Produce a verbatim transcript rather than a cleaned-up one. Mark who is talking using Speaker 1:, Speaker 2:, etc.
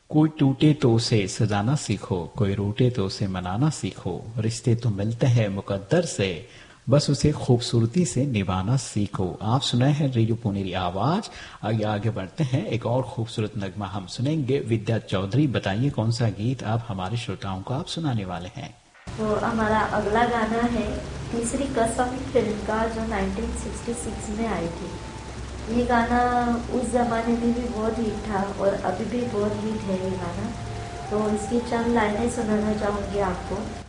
Speaker 1: कोई टूटे तो उसे सजाना सीखो, कोई रूठे तो उसे मनाना सीखो, रिश्ते तो मिलते हैं मुकद्दर से, बस उसे खूबसूरती से निभाना सीखो। आप सुनाए हैं रेडियो पुनेरी आवाज। आगे आगे बढ़ते हैं, एक और खूबसूरत नगमा हम सुनेंगे। विद्या चौधरी, बताइए कौन सा गीत आप हमारे श्रोताओं को आप सुनाने वाले हैं।
Speaker 2: तो हमारा अगला गाना है तीसरी कसम फिल्म का, जो नाइनटीन सिक्सटी सिक्स में आई थी। ये गाना उस ज़माने में भी बहुत हिट था और अभी भी बहुत हिट है ये गाना। तो इसकी चंद लाइनें सुनाना चाहूँगी आपको।